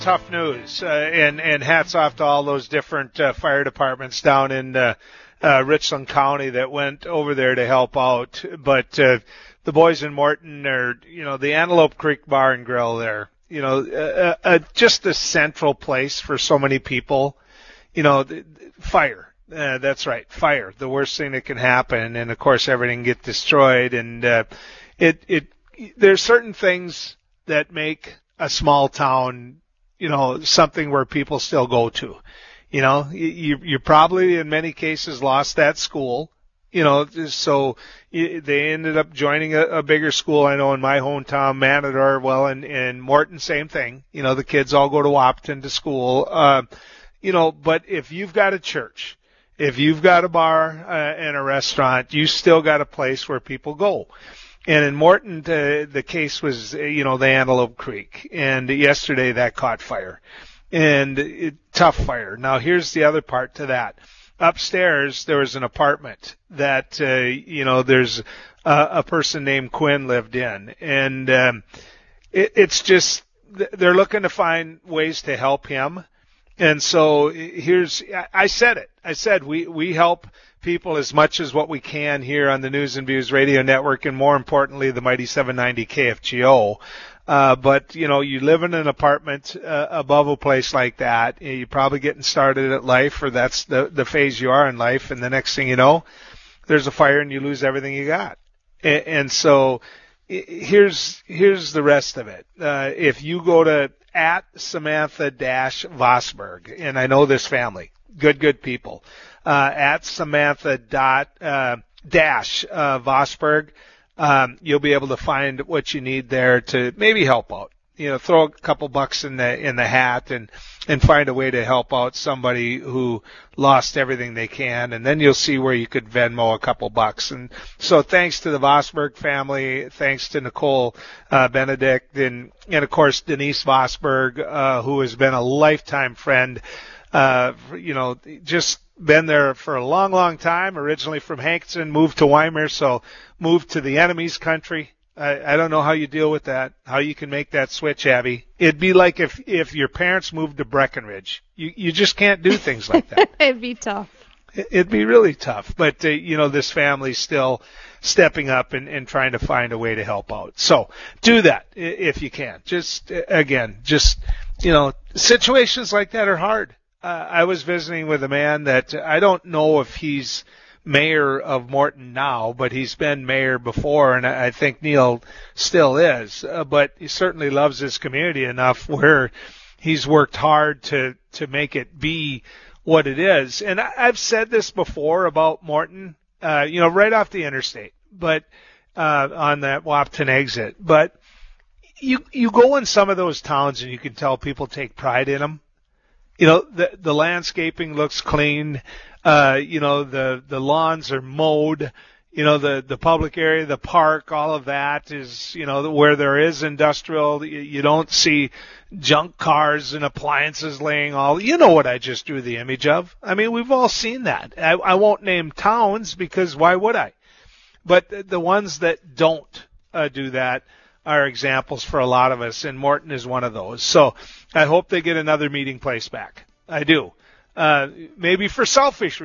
Tough news, and hats off to all those different fire departments down in Richland County that went over there to help out. But the boys in Morton are, the Antelope Creek Bar and Grill there, just a central place for so many people. Fire. That's right, fire. The worst thing that can happen, and of course everything get destroyed. And there's certain things that make a small town, something where people still go to. You probably in many cases lost that school, so they ended up joining a bigger school. I know in my hometown, Matador, and Morton, same thing. The kids all go to Wahpeton to school. But if you've got a church, if you've got a bar and a restaurant, you still got a place where people go. And in Morton, the case was, the Antelope Creek. And yesterday that caught fire. And tough fire. Now here's the other part to that. Upstairs, there was an apartment that, there's a person named Quinn lived in. And it's just, they're looking to find ways to help him. And so I said it. I said we help people as much as what we can here on the News and Views Radio Network, and more importantly, the mighty 790 KFGO. But you live in an apartment above a place like that. You're probably getting started at life, or that's the phase you are in life. And the next thing you know, there's a fire and you lose everything you got. And so here's the rest of it. If you go to at Samantha-Vosberg, and I know this family, good people, at Samantha-Vosberg, you'll be able to find what you need there to maybe help out. Throw a couple bucks in the hat and find a way to help out somebody who lost everything they can, and then you'll see where you could Venmo a couple bucks. And so thanks to the Vosberg family, thanks to Nicole Benedict, and of course Denise Vosberg, who has been a lifetime friend, just been there for a long, long time, originally from Hankinson, moved to Weimar, so moved to the enemy's country. I don't know how you deal with that, how you can make that switch, Abby. It'd be like if your parents moved to Breckenridge. You just can't do things like that. It'd be tough. It'd be really tough. But, this family's still stepping up and trying to find a way to help out. So do that if you can. Situations like that are hard. I was visiting with a man that I don't know if he's mayor of Morton now, but he's been mayor before, and I think Neil still is. But he certainly loves his community enough where he's worked hard to make it be what it is. And I've said this before about Morton, right off the interstate, but on that Wahpeton exit. But you go in some of those towns and you can tell people take pride in them. The landscaping looks clean. The lawns are mowed. The public area, the park, all of that is, where there is industrial. You don't see junk cars and appliances laying all. What I just drew the image of. I mean, we've all seen that. I won't name towns because why would I? But the ones that don't do that are examples for a lot of us, and Morton is one of those. So I hope they get another meeting place back. I do. Maybe for selfish